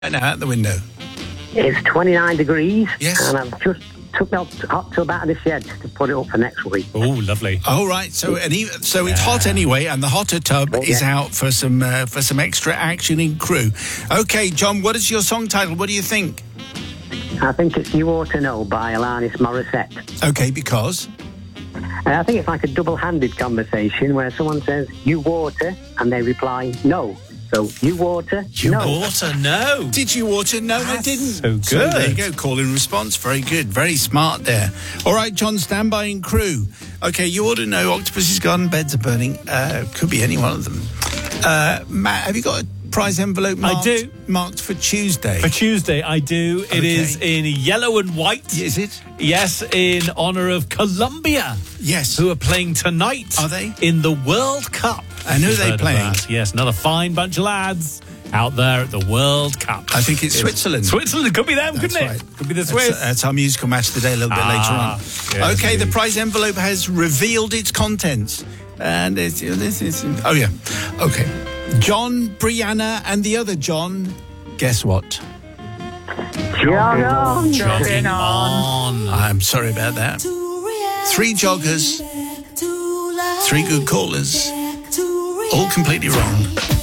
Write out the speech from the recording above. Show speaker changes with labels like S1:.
S1: Now out the window.
S2: It's 29 degrees,
S1: Yes.
S2: and I've just took the hot tub out of the shed to put it up for next week.
S3: Oh, lovely.
S1: Oh, right. So it's hot anyway, and the hotter tub is out for some extra action in Crew. Okay, John, what is your song title? What do you think?
S2: I think it's You Ought to Know by Alanis Morissette.
S1: Okay, because?
S2: I think it's like a double-handed conversation where someone says, you water, and they reply, no. So, you water, no.
S3: Water, no.
S1: Did you water? No, I didn't.
S3: So good.
S1: So there you go. Call and response. Very good. Very smart there. All right, John, stand by in Crew. Okay, you ought to know Octopus's Garden Beds are burning. Could be any one of them. Matt, have you got a prize envelope marked?
S3: I do.
S1: Marked for Tuesday.
S3: For Tuesday, I do. It
S1: Okay.
S3: is in yellow and white.
S1: Is it?
S3: Yes, in honour of Colombia,
S1: Yes.
S3: who are playing tonight.
S1: Are they?
S3: In the World Cup.
S1: And who are they
S3: Heard of
S1: playing?
S3: that? Yes, another fine bunch of lads out there at the World Cup.
S1: I think it's Switzerland.
S3: Switzerland, could be them,
S1: That's
S3: couldn't
S1: right.
S3: it? Could be the Swiss.
S1: That's our musical match of the day a little bit later on.
S3: Yes,
S1: Okay, the
S3: indeed.
S1: prize envelope has revealed its contents. And this is... Oh, yeah. Okay. John, Brianna, and the other John, guess what?
S3: Jogging on.
S1: I'm sorry about that. 3 joggers, 3 good callers, all completely wrong.